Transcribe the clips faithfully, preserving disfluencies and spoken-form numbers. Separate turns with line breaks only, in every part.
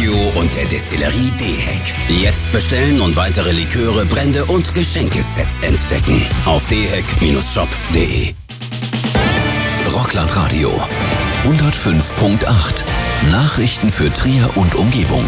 Radio und der Destillerie D-Heck. Jetzt bestellen und weitere Liköre, Brände und Geschenkesets entdecken auf d heck shop punkt de.
Rocklandradio hundertfünf Komma acht. Nachrichten für Trier und Umgebung.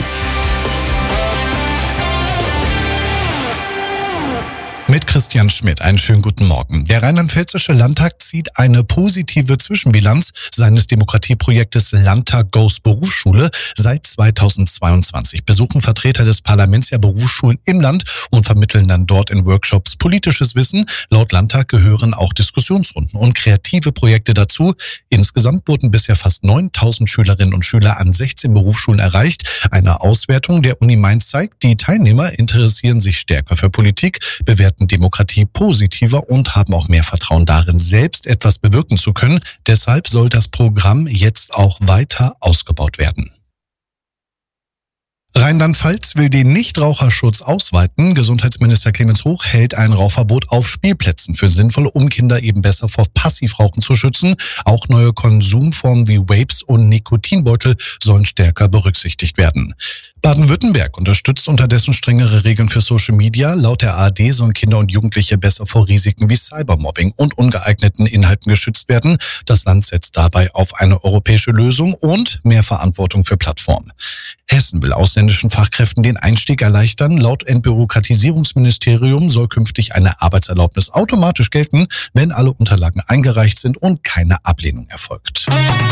Mit Christian Schmidt, einen schönen guten Morgen. Der Rheinland-Pfälzische Landtag zieht eine positive Zwischenbilanz seines Demokratieprojektes Landtag Goes Berufsschule. Seit zweitausendzweiundzwanzig besuchen Vertreter des Parlaments ja Berufsschulen im Land und vermitteln dann dort in Workshops politisches Wissen. Laut Landtag gehören auch Diskussionsrunden und kreative Projekte dazu. Insgesamt wurden bisher fast neuntausend Schülerinnen und Schüler an sechzehn Berufsschulen erreicht. Eine Auswertung der Uni Mainz zeigt, die Teilnehmer interessieren sich stärker für Politik, bewerten Demokratie positiver und haben auch mehr Vertrauen darin, selbst etwas bewirken zu können. Deshalb soll das Programm jetzt auch weiter ausgebaut werden. Rheinland-Pfalz will den Nichtraucherschutz ausweiten. Gesundheitsminister Clemens Hoch hält ein Rauchverbot auf Spielplätzen für sinnvoll, um Kinder eben besser vor Passivrauchen zu schützen. Auch neue Konsumformen wie Vapes und Nikotinbeutel sollen stärker berücksichtigt werden. Baden-Württemberg unterstützt unterdessen strengere Regeln für Social Media. Laut der A R D sollen Kinder und Jugendliche besser vor Risiken wie Cybermobbing und ungeeigneten Inhalten geschützt werden. Das Land setzt dabei auf eine europäische Lösung und mehr Verantwortung für Plattformen. Hessen will ausländischen Fachkräften den Einstieg erleichtern. Laut Entbürokratisierungsministerium soll künftig eine Arbeitserlaubnis automatisch gelten, wenn alle Unterlagen eingereicht sind und keine Ablehnung erfolgt.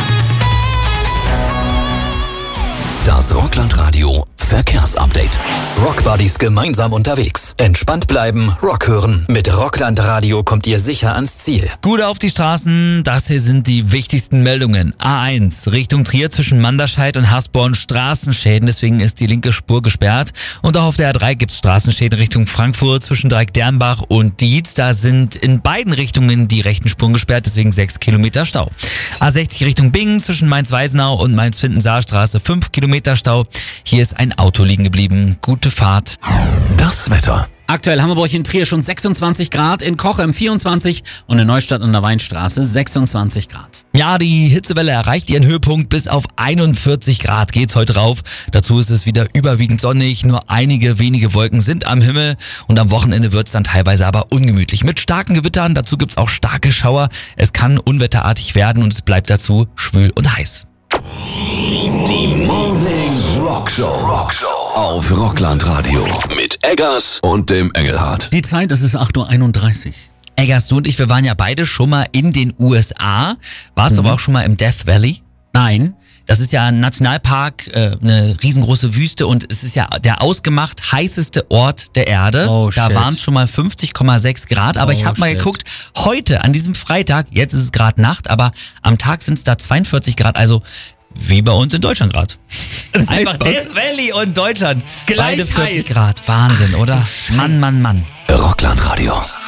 Das Rocklandradio Verkehrsupdate. Rockbuddies gemeinsam unterwegs. Entspannt bleiben, Rock hören. Mit Rocklandradio kommt ihr sicher ans Ziel.
Gut auf die Straßen, das hier sind die wichtigsten Meldungen. A eins, Richtung Trier zwischen Manderscheid und Hasborn Straßenschäden, deswegen ist die linke Spur gesperrt. Und auch auf der A drei gibt es Straßenschäden Richtung Frankfurt zwischen Dreieck-Dernbach und Dietz. Da sind in beiden Richtungen die rechten Spuren gesperrt, deswegen sechs Kilometer Stau. A sechzig Richtung Bingen zwischen Mainz-Weisenau und Mainz-Findensaar-Straße fünf Kilometer Stau. Hier ist ein Auto liegen geblieben. Gute Fahrt.
Das Wetter.
Aktuell haben wir bei euch in Trier schon sechsundzwanzig Grad, in Kochem vierundzwanzig und in Neustadt an der Weinstraße sechsundzwanzig Grad.
Ja, die Hitzewelle erreicht ihren Höhepunkt. Bis auf einundvierzig Grad geht's heute rauf. Dazu ist es wieder überwiegend sonnig. Nur einige wenige Wolken sind am Himmel. Und am Wochenende wird's dann teilweise aber ungemütlich. Mit starken Gewittern, dazu gibt's auch starke Schauer. Es kann unwetterartig werden und es bleibt dazu schwül und heiß.
Die Morning Rockshow. Rockshow auf Rocklandradio mit Eggers und dem Engelhardt.
Die Zeit, es ist acht Uhr einunddreißig.
Eggers, du und ich, wir waren ja beide schon mal in den U S A. Warst du mhm. aber auch schon mal im Death Valley?
Nein.
Das ist ja ein Nationalpark, äh, eine riesengroße Wüste und es ist ja der ausgemacht heißeste Ort der Erde.
Oh,
da waren es schon mal fünfzig Komma sechs Grad, aber
oh,
ich habe mal
shit.
geguckt, heute an diesem Freitag, jetzt ist es gerade Nacht, aber am Tag sind es da zweiundvierzig Grad, also wie bei uns in Deutschland gerade. Einfach Death Valley und Deutschland.
Gleich
Beide vierzig
heiß.
Grad, Wahnsinn, oder? Mann, Mann, Mann.
Rocklandradio.